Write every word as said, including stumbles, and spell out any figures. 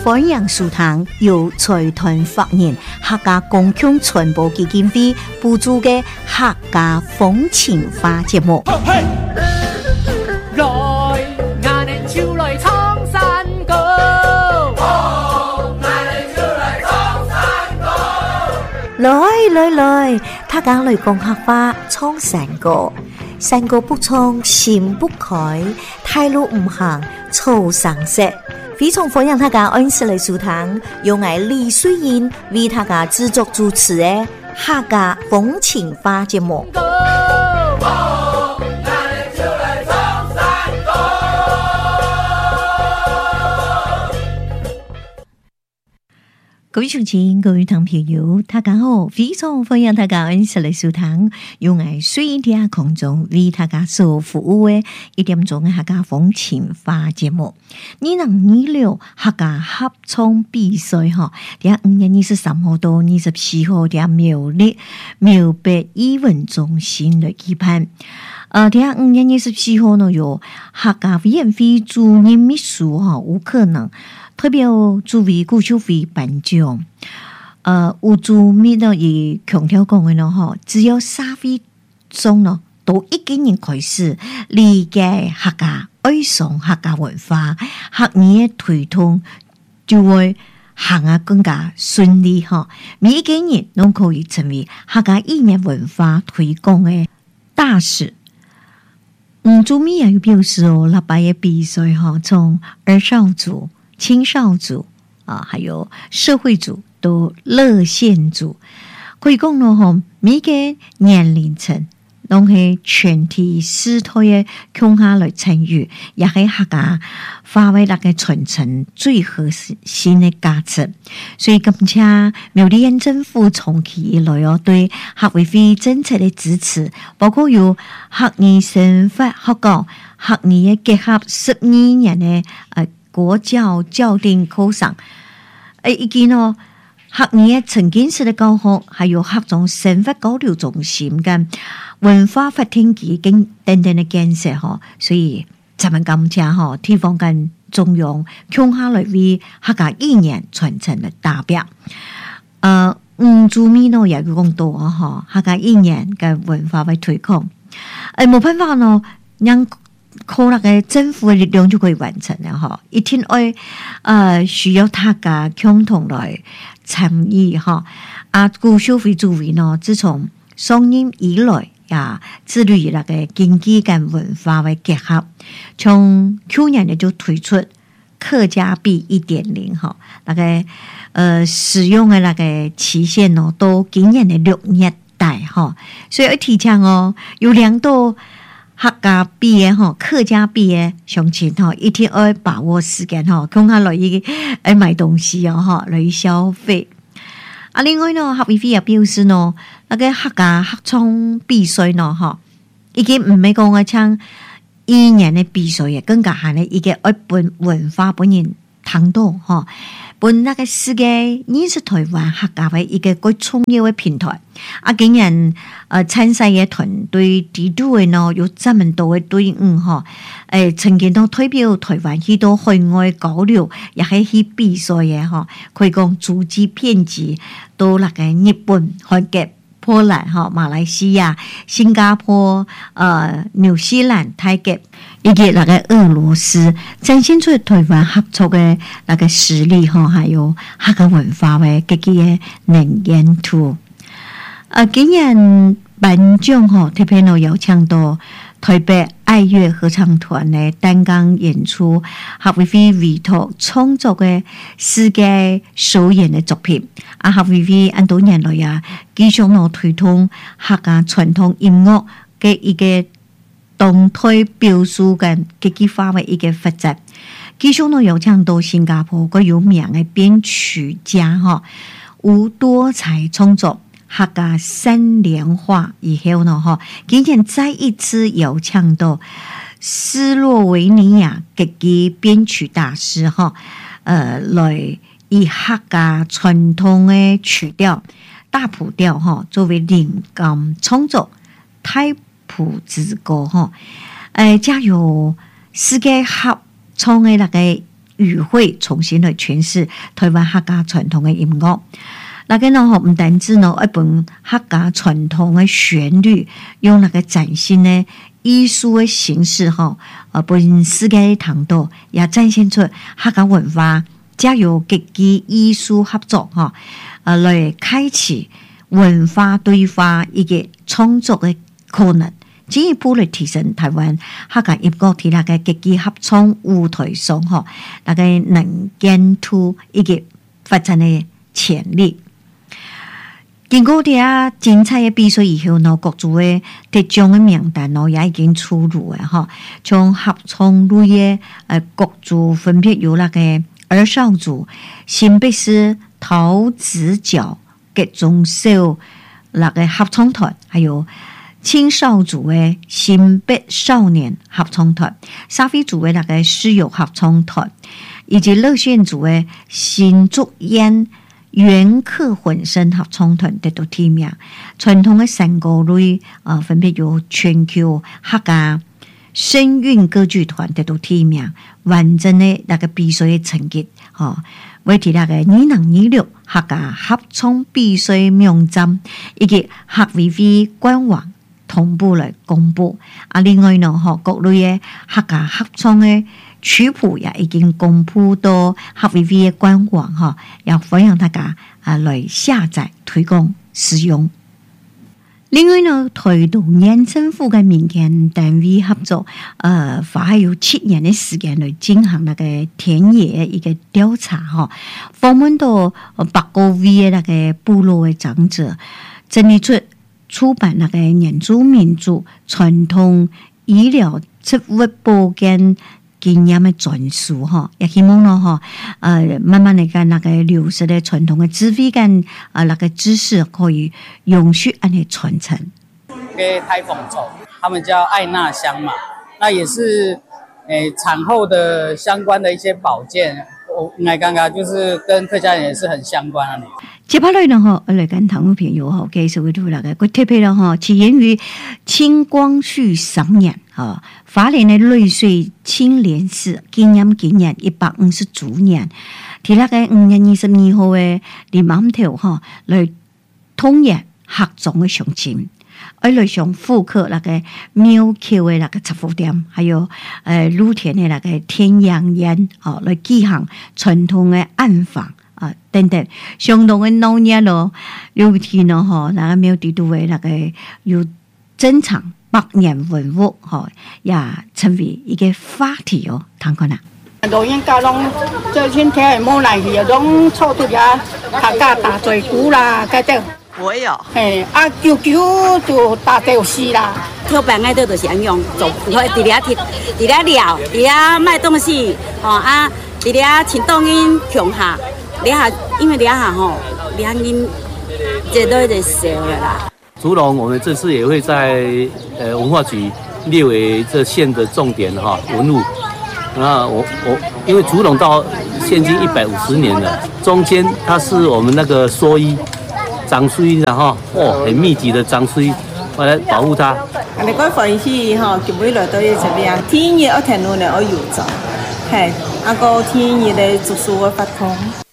欢迎收聽由財團法人客家公共傳播基金會補助嘅客家風情花節目。 來，我哋就來唱山歌。我哋就來唱山歌。 來來來，客家來講客話唱山歌。山歌不唱心不開，太路唔行草生色。非常歡迎大家按時來收聽，由我李水英為大家製作主持的客家風情花節目。各位鄉親，各位聽朋友，大家好！非常歡迎大家按時來收聽，由我水英喺空中為大家所服務的一點鐘嘅客家風情花節目。二零二六客家合唱比賽哈，喺五月二十三號到二十四號喺苗栗苗北藝文中心來舉辦。呃，喺五月二十四號呢，有客家委員會主任秘書哈吳可能特別作為古秀會頒獎。呃，吳主任呢也強調講嘅呢，哈，只要社會中呢都一個人開始理解客家、愛上客家文化，客語嘅推動就會行啊更加順利哈。每一個人都可以成為客家語言文化推廣嘅大使。吳主任也有表示哦，禮拜嘅比賽哈，從兒少組、青少組啊，還有社會組到熱線組，可以講咯吼，每個年齡層都係全體師徒嘅共下來參與，也係客家發揮那個傳承最核心嘅價值。所以感謝苗栗縣政府長期以來哦對客委會政策嘅支持，包括有客語生發學校、客語嘅結合十二年嘅誒國教校訂課程，誒以及呢客語嘅沉浸式嘅教學，還有客種生活交流中心跟文化發展基金等等嘅建設嗬，所以咱們感謝嗬地方跟中央共下來為客家語言傳承嘅代表。呃，吳主任呢也有講到啊，嗬客家語言嘅文化嘅推廣，誒冇辦法咯，讓靠那個政府嘅力量就可以完成啦，嗬，一定愛誒需要大家共同來參與嗬。啊，古秀會作為呢，自從上任以來呀，致力於那個經濟跟文化嘅結合，從去年呢就推出客家幣一點零嗬，那個呃使用嘅那個期限呢，到今年嘅六月底嗬，所以要提倡哦，有兩道客家幣嘅嗬，客家幣嘅詳情嗬，一定要把握時間嗬，共下來去誒買東西哦嗬，來消費。啊，另外呢，客委會也表示呢，那個客家合唱比賽呢，嗬，已經唔係講嘅唱一年嘅比賽嘅，更加係呢一個愛本文化本人談到嗬，本那個世界認識台灣客家嘅一個最重要嘅平台。啊，今年誒參賽嘅團隊地度嘅呢，有這麼多嘅隊伍嗬，誒曾經都代表台灣去到海外交流，也係去比賽嘅嗬，可以講足跡遍及到那個日本、韓國、波蘭、嗬馬來西亞、新加坡、呃紐西蘭、泰國以及那個俄羅斯，展現出台灣合作嘅那個實力嗬，還有客家文化嘅自己嘅能見度。啊，今年頒獎嗬，特別呢邀請到台北愛樂合唱團嘅擔綱演出，客委會委託創作嘅世界首演嘅作品。啊，客委會按多年來呀，繼續呢推動客家傳統音樂嘅一個動態表述跟國際化嘅一個發展。繼續呢邀請到新加坡個有名嘅編曲家嗬，吳多才創作客家三連花以後呢，哈，今天再一次邀請到斯洛維尼亞嘅編曲大師哈，呃，來以客家傳統嘅曲調大埔調哈作為靈感創作太埔之歌哈，誒，加入世界合唱嘅那個语汇重新来诠释台湾客家传统的音乐。那个呢，唔单止呢，一本客家传统的旋律，用那个崭新的艺术的形式哈，呃，本世界堂道也展现出客家文化，加由各级艺术合作哈，呃，来开启文化对话一个创作的可能，进一步来提升台湾客家音乐喺那个各级合创舞台上哈，那个能见出一个发展的潜力。经过啲啊精彩嘅比赛以后呢，各组嘅得奖嘅名单呢也已经出炉嘅哈。从合唱类嘅誒各组分别有那個兒少組、新北市桃子腳各種小那個合唱團，還有青少組嘅新北少年合唱團、沙飛組嘅那個詩友合唱團，以及樂縣組嘅新竹煙原客混聲合唱團得到提名，傳統嘅山歌類啊，分別有全球客家聲韻歌劇團得到提名，完整嘅那個比賽嘅成績，哦，為提那個二零二六客家合唱比賽名單以及客委會官網同步來公布。啊，另外呢，嗬，各類嘅客家合唱嘅曲譜也已經公布到客委會嘅官網，嗬，要歡迎大家啊來下載推廣使用。另外呢，台東縣政府嘅民間單位合作，呃，花有七年嘅時間來進行那個田野一個調查，嗬，訪問到八個位嘅那個部落嘅長者，整理出出版那個原住民族傳統醫療植物保健經驗嘅轉述，哈，也希望呢，哈，呃，慢慢嚟看那個流失的傳統嘅智慧跟啊那個知識可以永續安尼傳承。 給台鳳種，他們叫愛納香嘛，那也是誒產後的相關的一些保健，我應該剛剛就是跟客家人也是很相關的。 接下來呢，哈，我嚟跟唐友朋友哈介紹佢哋那個，佢特別啦哈，起源於清光緒三年啊，花蓮嘅瑞穗青蓮寺紀念紀念一百五十周年，喺那個五月二十二號嘅禮晚頭哈，來統一客莊嘅詳情，而來上復刻那個廟橋嘅那個雜貨店，還有誒露天嘅那個天陽宴，哦，來舉行傳統嘅暗訪。啊，等等，相當嘅鬧熱咯，尤其呢，嗬，那個廟地度嘅那個有珍藏百年文物，嗬，也成為一個話題哦，睇看啦。 老人家攏最近聽係冇來去，攏湊到呀客家大嘴鼓啦，嗰啲。 我有。 誒，啊，舅舅就大條絲啦。 特別愛到就是安樣做，喺地下鐵、地下料、地下賣東西，哦啊，地下請當因窮下。底下因為底下吼，兩人這都有點少了啦。 竹籠，我們這次也會在呃文化局列為這縣的重點哈文物。那我我因為竹籠到現今一百五十年了，中間它是我們那個蓑衣樟樹衣，然後哦很密集的樟樹衣，我來保護它。 你講回去哈，就每來都要這邊天熱一停落嚟我搖走，係啊個天熱嚟做數嘅發通。